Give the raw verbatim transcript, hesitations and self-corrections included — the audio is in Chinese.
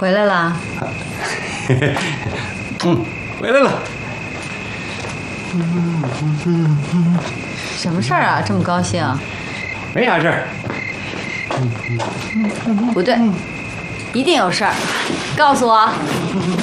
回来了。 嗯，回来了。 什么事儿啊？这么高兴？ 没啥事儿。 不对，一定有事儿，告诉我。